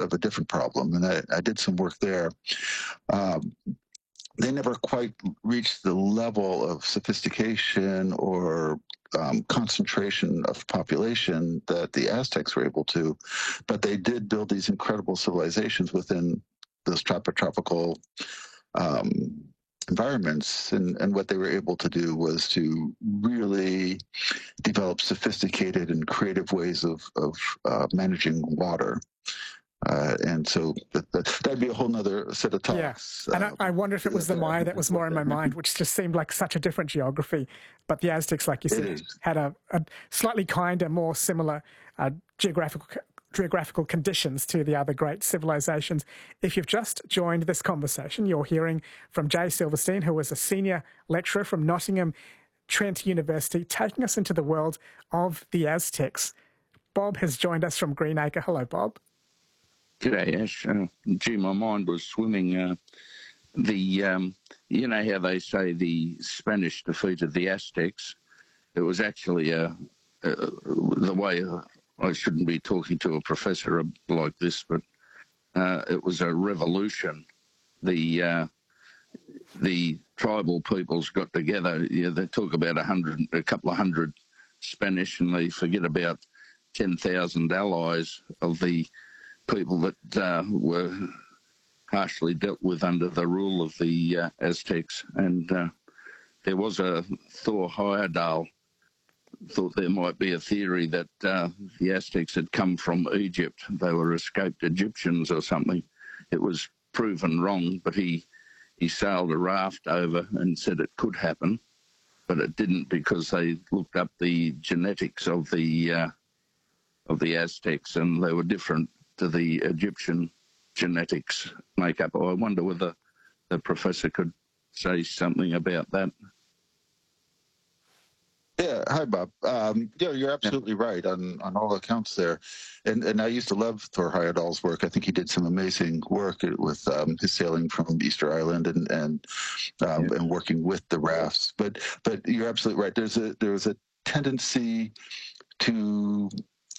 of a different problem, and I did some work there. Um, they never quite reached the level of sophistication or concentration of population that the Aztecs were able to, but they did build these incredible civilizations within those tropical um, environments. And what they were able to do was to really develop sophisticated and creative ways of managing water. And so that'd be a whole nother set of Yeah, talks. and I wonder if it was the Maya that was more in my mind, which just seemed like such a different geography. But the Aztecs, like you said, had a slightly kinder, more similar geographical conditions to the other great civilizations. If you've just joined this conversation, you're hearing from Jay Silverstein, who was a senior lecturer from Nottingham Trent University, taking us into the world of the Aztecs. Bob has joined us from Greenacre. Hello, Bob. G'day, Ash. Gee, my mind was swimming. You know how they say the Spanish defeated the Aztecs? It was actually the way I shouldn't be talking to a professor like this, but it was a revolution. The tribal peoples got together. Yeah, they talk about a couple of hundred Spanish, and they forget about 10,000 allies of the people that were harshly dealt with under the rule of the Aztecs. And there was a Thor Heyerdahl thought there might be a theory that the Aztecs had come from Egypt. They were escaped Egyptians or something. It was proven wrong, but he sailed a raft over and said it could happen, but it didn't, because they looked up the genetics of the Aztecs, and they were different to the Egyptian genetics makeup. I wonder whether the professor could say something about that. Yeah, hi, Bob. Yeah, you're absolutely right on all accounts there. And I used to love Thor Heyerdahl's work. I think he did some amazing work with his sailing from Easter Island and working with the rafts. But you're absolutely right. There's a tendency to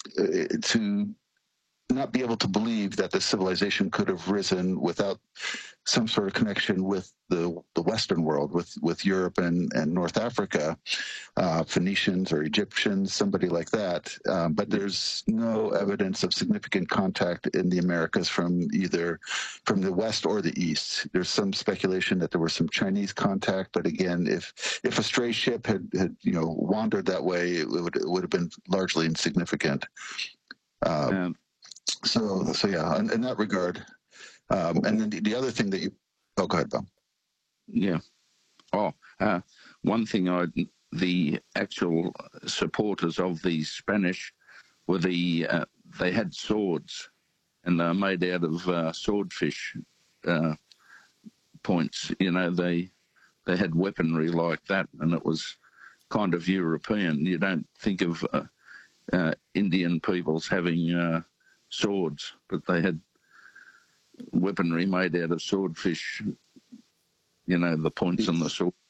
not be able to believe that the civilization could have risen without some sort of connection with the Western world, with Europe and North Africa, Phoenicians or Egyptians, somebody like that. But there's no evidence of significant contact in the Americas from either from the West or the East. There's some speculation that there was some Chinese contact, but again, if a stray ship had wandered that way, it would have been largely insignificant. So yeah, in that regard. And then the other thing that you... Oh, go ahead, Bob. Yeah. One thing the actual supporters of the Spanish were they had swords, and they're made out of swordfish points. You know, they had weaponry like that, and it was kind of European. You don't think of Indian peoples having swords, but they had weaponry made out of swordfish, the points on the sword.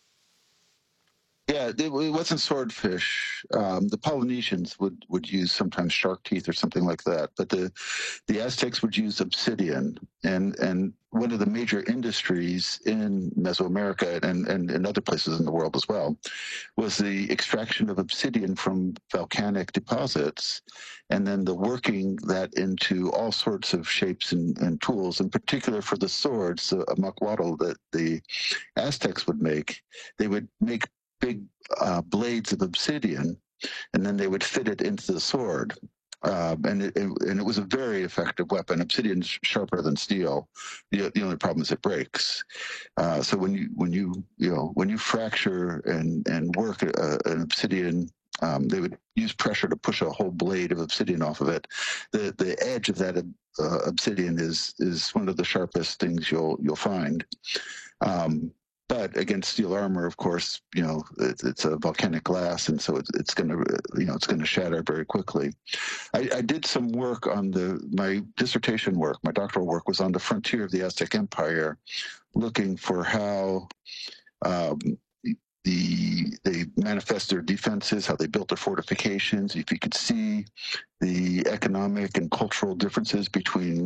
Yeah, it wasn't swordfish. The Polynesians would use sometimes shark teeth or something like that, but the Aztecs would use obsidian, and one of the major industries in Mesoamerica and in other places in the world as well was the extraction of obsidian from volcanic deposits, and then the working that into all sorts of shapes and tools, in particular for the swords, a macuatl that the Aztecs would make. They would make big blades of obsidian, and then they would fit it into the sword. And it was a very effective weapon. Obsidian's sharper than steel. The only problem is it breaks. So when you fracture and work an obsidian, they would use pressure to push a whole blade of obsidian off of it. The edge of that obsidian is one of the sharpest things you'll find. But against steel armor, of course, it's a volcanic glass, and so it's going to shatter very quickly. I did some work on my dissertation work. My doctoral work was on the frontier of the Aztec Empire, looking for how they manifest their defenses, how they built their fortifications. If you could see the economic and cultural differences between